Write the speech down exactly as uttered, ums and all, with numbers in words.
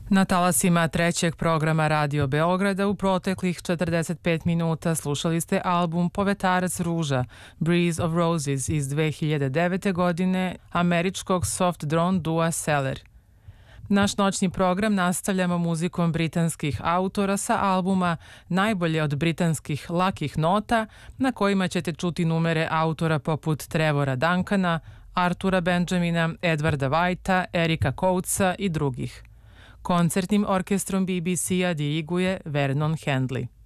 Na talasima trećeg programa Radio Beograda u proteklih četrdeset pet minuta slušali ste album Povetarac ruža, Breeze of Roses iz dve hiljade devete. godine američkog soft drone dua Seller. Naš noćni program nastavljamo muzikom britanskih autora sa albuma Najbolje od britanskih lakih nota, na kojima ćete čuti numere autora poput Trevora Duncana, Artura Benjamina, Edwarda Whitea, Erika Coatesa i drugih. Koncertnim orkestrom B B C-a diriguje Vernon Handley.